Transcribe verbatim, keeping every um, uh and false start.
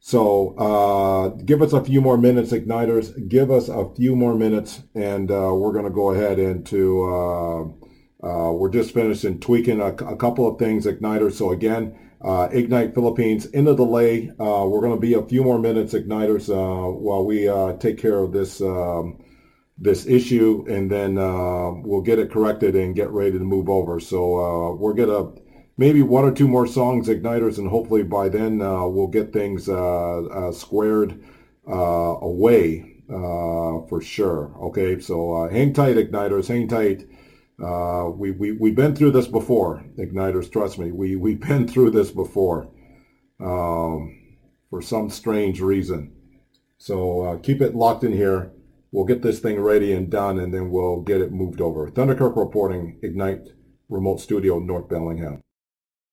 So uh, give us a few more minutes, Igniters. Give us a few more minutes, and uh, we're going to go ahead into, uh, uh, we're just finishing tweaking a, a couple of things, Igniters. So again, uh, Ignite Philippines in a delay. Uh, we're going to be a few more minutes, Igniters, uh, while we uh, take care of this um, this issue, and then uh, we'll get it corrected and get ready to move over. So uh, we're going to maybe one or two more songs, Igniters, and hopefully by then uh, we'll get things uh, uh, squared uh, away uh, for sure. Okay, so uh, hang tight, Igniters, hang tight. Uh, we, we, we've been through this before, Igniters, trust me. We, we've been through this before um, for some strange reason. So uh, keep it locked in here. We'll get this thing ready and done, and then we'll get it moved over. Thunderkirk reporting, Ignite Remote Studio, North Bellingham.